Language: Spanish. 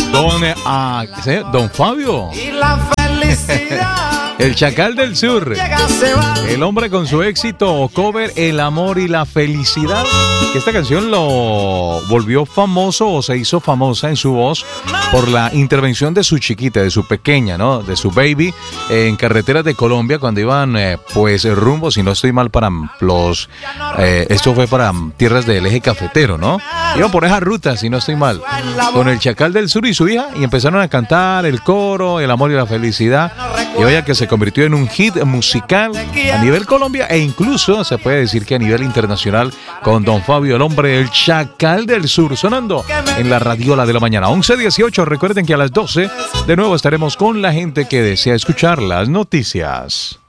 Con Don Fabio. Y la felicidad. El Chacal del Sur. El hombre con su éxito cover El amor y la felicidad. Que esta canción lo volvió famoso o se hizo famosa en su voz por la intervención de su chiquita, de su pequeña, ¿no? De su baby en carreteras de Colombia cuando iban pues rumbo, si no estoy mal, para los... esto fue para tierras del eje cafetero, ¿no? Iban por esa ruta, si no estoy mal, con el Chacal del Sur y su hija y empezaron a cantar el coro, El amor y la felicidad. Y vaya que se convirtió en un hit musical a nivel Colombia e incluso se puede decir que a nivel internacional con Don Fabio, el hombre, el Chacal del Sur, sonando en la radiola de la mañana. 11:18, recuerden que a las 12 de nuevo estaremos con la gente que desea escuchar las noticias.